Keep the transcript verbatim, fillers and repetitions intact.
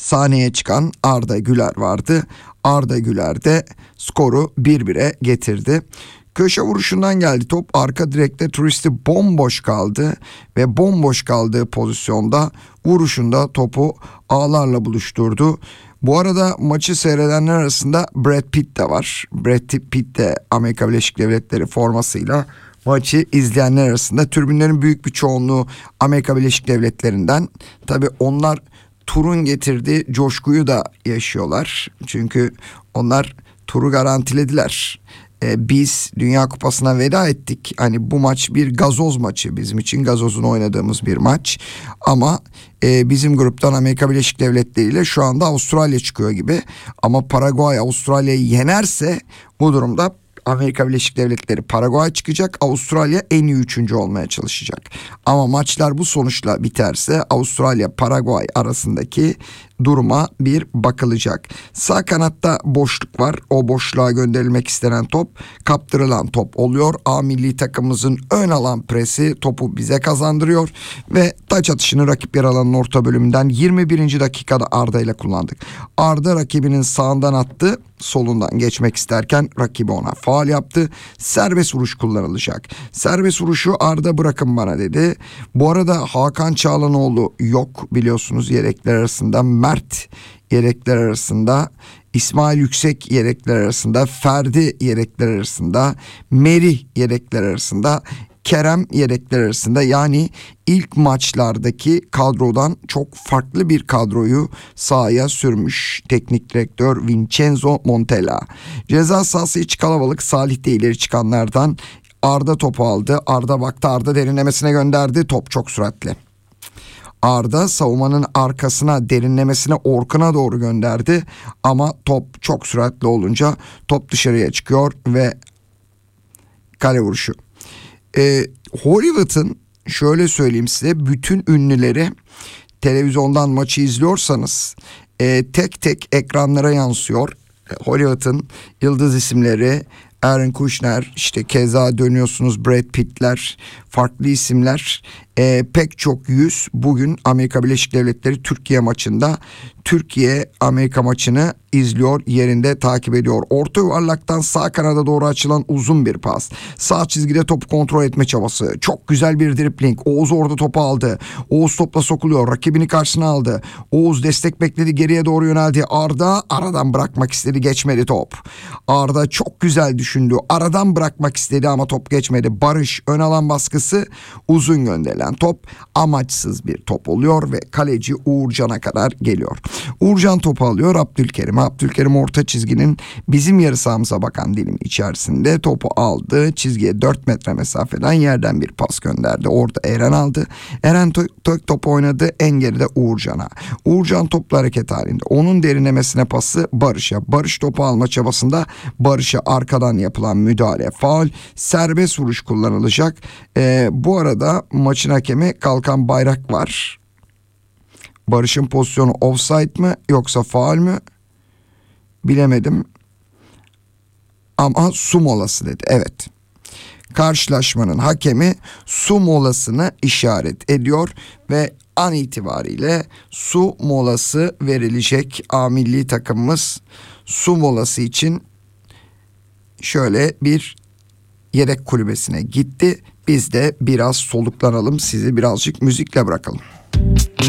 sahneye çıkan Arda Güler vardı. Arda Güler de skoru bir bire getirdi. Köşe vuruşundan geldi top, arka direkte Turisti bomboş kaldı ve bomboş kaldığı pozisyonda vuruşunda topu ağlarla buluşturdu. Bu arada maçı seyredenler arasında Brad Pitt de var. Brad Pitt de Amerika Birleşik Devletleri formasıyla maçı izleyenler arasında. Tribünlerin büyük bir çoğunluğu Amerika Birleşik Devletleri'nden. Tabii onlar turun getirdiği coşkuyu da yaşıyorlar. Çünkü onlar turu garantilediler. Ee, biz Dünya Kupası'na veda ettik. Hani bu maç bir gazoz maçı bizim için. Gazozun oynadığımız bir maç. Ama e, bizim gruptan Amerika Birleşik Devletleri ile şu anda Avustralya çıkıyor gibi. Ama Paraguay Avustralya'yı yenerse bu durumda Amerika Birleşik Devletleri Paraguay çıkacak. Avustralya en iyi üçüncü olmaya çalışacak. Ama maçlar bu sonuçla biterse Avustralya Paraguay arasındaki duruma bir bakılacak. Sağ kanatta boşluk var. O boşluğa gönderilmek istenen top kaptırılan top oluyor. A milli takımımızın ön alan presi topu bize kazandırıyor ve taç atışını rakip yer alanın orta bölümünden yirmi birinci dakikada Arda ile kullandık. Arda rakibinin sağından attı. Solundan geçmek isterken rakibi ona faul yaptı. Serbest vuruş kullanılacak. Serbest vuruşu Arda bırakın bana dedi. Bu arada Hakan Çağlanoğlu yok biliyorsunuz yedekler arasında. Mert yedekler arasında. İsmail Yüksek yedekler arasında. Ferdi yedekler arasında. Merih yedekler arasında. Kerem yedekler arasında. Yani ilk maçlardaki kadrodan çok farklı bir kadroyu sahaya sürmüş teknik direktör Vincenzo Montella. Ceza sahası iç kalabalık. Salih de ileri çıkanlardan. Arda topu aldı. Arda baktı, Arda derinlemesine gönderdi. Top çok süratli. Arda savunmanın arkasına, derinlemesine Orkun'a doğru gönderdi. Ama top çok süratli olunca top dışarıya çıkıyor ve kale vuruşu. Ee, Hollywood'un şöyle söyleyeyim size, bütün ünlüleri televizyondan maçı izliyorsanız e, tek tek ekranlara yansıyor. Hollywood'un yıldız isimleri Aaron Kushner, işte keza dönüyorsunuz Brad Pitt'ler, farklı isimler, e, pek çok yüz bugün Amerika Birleşik Devletleri Türkiye maçında, Türkiye Amerika maçını izliyor, yerinde takip ediyor. Orta yuvarlaktan sağ kanada doğru açılan uzun bir pas. Sağ çizgide topu kontrol etme çabası. Çok güzel bir dribling. Oğuz orada topu aldı. Oğuz topla sokuluyor. Rakibini karşısına aldı. Oğuz destek bekledi. Geriye doğru yöneldi. Arda aradan bırakmak istedi. Geçmedi top. Arda çok güzel düşündü. Aradan bırakmak istedi ama top geçmedi. Barış ön alan baskısı, uzun gönderilen top amaçsız bir top oluyor ve kaleci Uğurcan'a kadar geliyor. Uğurcan topu alıyor Abdülkerim. Abdülkerim orta çizginin bizim yarı sahamıza bakan dilim içerisinde topu aldı. Çizgiye dört metre mesafeden yerden bir pas gönderdi. Orada Eren aldı. Eren tök topu oynadı. En geride Uğurcan'a. Uğurcan topla hareket halinde. Onun derinlemesine pası Barış'a. Barış topu alma çabasında Barış'a arkadan yapılan müdahale faul. Serbest vuruş kullanılacak. Ee, bu arada maçın hakemi Kalkan Bayrak var. Barış'ın pozisyonu offside mı yoksa faul mü? Bilemedim. Ama su molası dedi. Evet. Karşılaşmanın hakemi su molasını işaret ediyor ve an itibariyle su molası verilecek. A milli takımımız su molası için şöyle bir yedek kulübesine gitti. Biz de biraz soluklanalım, sizi birazcık müzikle bırakalım.